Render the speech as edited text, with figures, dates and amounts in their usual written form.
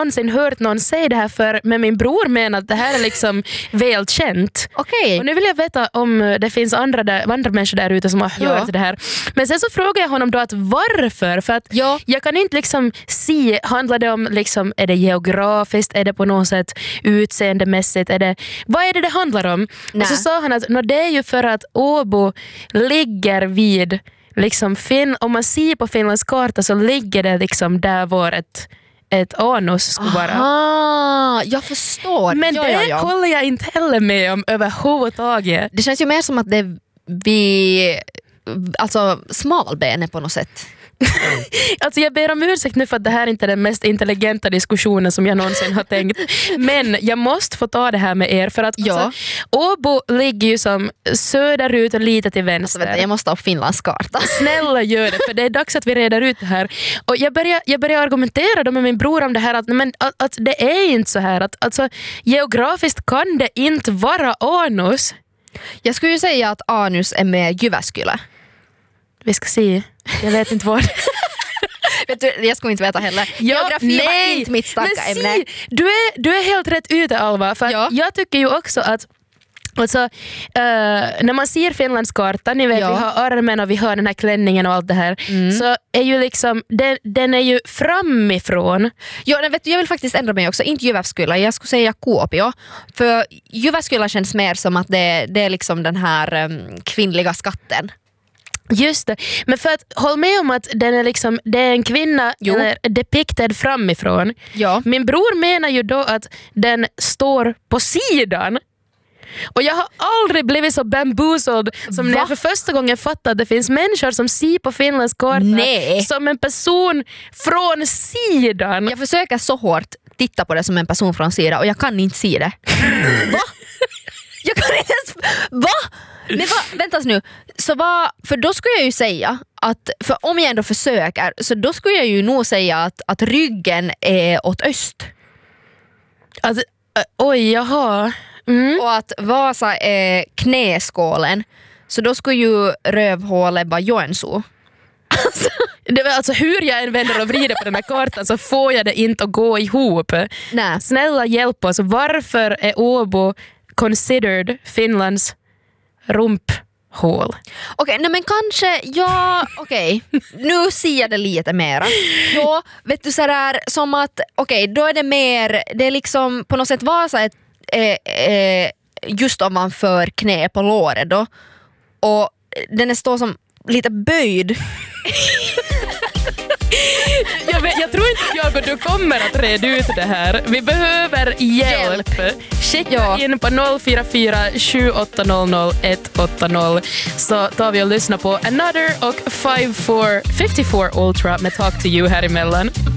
någonsin hört någon säga det här för, men min bror menar att det här är liksom välkänt. Okej. Och nu vill jag veta om det finns andra människor där ute som har hört det här. Men sen så frågar jag honom då att varför? För att jag kan inte liksom se, handlar det om liksom, är det geografiskt, är det på något sätt utseendemässigt, vad är det handlar om? Och så sa han att det är ju för att Åbo ligger vid liksom om man ser på Finlands karta så ligger det liksom där var ett anus skulle vara. Jag förstår. Men det håller jag inte heller med om överhuvudtaget. Det känns ju mer som att det är alltså smalbenet på något sätt. Alltså jag ber om ursäkt nu för att det här inte är den mest intelligenta diskussionen som jag någonsin har tänkt. Men jag måste få ta det här med er för att alltså, Åbo ligger ju som söderut och lite till vänster. Alltså, jag måste ha Finlands karta. Snälla gör det, för det är dags att vi reder ut det här. Och jag börjar argumentera då med min bror om det här att det är inte så här att alltså, geografiskt kan det inte vara anus. Jag skulle ju säga att anus är med Jyväskylä. Vi ska se. Jag vet inte vad. Vet du, jag skulle inte veta heller. Geografi var inte mitt starka ämne. Du är helt rätt ute, Alva. För jag tycker ju också att alltså, när man ser Finlands karta, ni vet vi har armen och vi har den här klänningen och allt det här, så är ju liksom den är ju framifrån. Ja, vet du, jag vill faktiskt ändra mig också, inte Jyväskylä, jag skulle säga Kuopio, för Jyväskylä känns mer som att det är liksom den här kvinnliga skatten. Just det, men för att håll med om att den är liksom, det är en kvinna eller depicted framifrån. Min bror menar ju då att den står på sidan. Och jag har aldrig blivit så bamboozled som när jag för första gången fattade att det finns människor som ser på Finlands karta som en person från sidan. Jag försöker så hårt titta på det som en person från sidan och jag kan inte se det. Va? Jag kan inte ens... Va? Nej, vänta nu. Så för då skulle jag ju säga att, för om jag ändå försöker, så då skulle jag ju nog säga att ryggen är åt öst. Alltså, jaha. Och att Vasa är knäskålen, så då skulle ju rövhålet vara Joensuu. Alltså hur jag än vänder och vrider på den här kartan så får jag det inte att gå ihop. Nej. Snälla hjälp oss. Varför är Åbo considered Finlands rumphål? Okej, nej men kanske, nu ser jag det lite mera. Ja, vet du sådär som att, då är det mer, det är liksom på något sätt Vasa just ovanför knä på låret då. Och den är står som lite böjd. Jag tror inte jag och du kommer att reda ut det här. Vi behöver hjälp. Skicka in på 044 7800 180 så tar vi och lyssnar på Another och 54 Ultra med Talk to You här emellan.